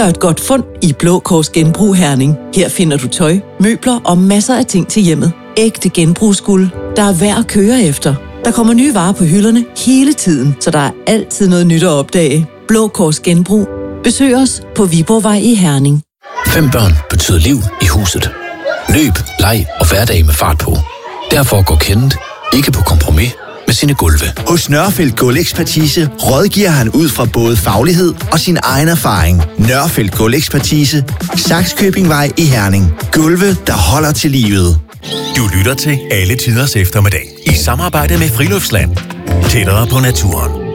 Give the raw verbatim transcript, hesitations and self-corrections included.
Gør et godt fund i Blå Kors Genbrug Herning. Her finder du tøj, møbler og masser af ting til hjemmet. Ægte genbrugsguld, der er værd at køre efter. Der kommer nye varer på hylderne hele tiden, så der er altid noget nyt at opdage. Blå Kors Genbrug. Besøg os på Viborgvej i Herning. Fem børn betyder liv i huset. Løb, leg og hverdag med fart på. Derfor går Kenneth ikke på kompromis med sine gulve. Hos Nørrefeldt Gulvekspertise rådgiver han ud fra både faglighed og sin egen erfaring. Nørrefeldt Gulvekspertise. Sakskøbingvej i Herning. Gulve, der holder til livet. Du lytter til Alle Tiders Eftermiddag i samarbejde med Friluftsland. Tættere på naturen.